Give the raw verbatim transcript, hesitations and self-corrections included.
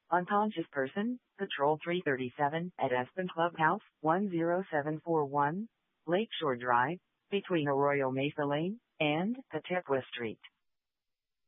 Unconscious person, Patrol three thirty-seven at Aspen Clubhouse, one zero seven four one, Lakeshore Drive, between Arroyo Mesa Lane and Petepwa Street.